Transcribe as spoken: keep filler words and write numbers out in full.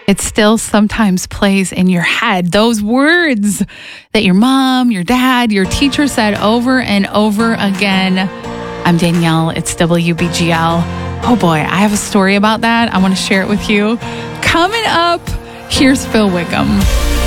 It still sometimes plays in your head. Those words that your mom, your dad, your teacher said over and over again. I'm Danielle. It's W B G L. Oh boy, I have a story about that. I want to share it with you. Coming up, here's Phil Wickham.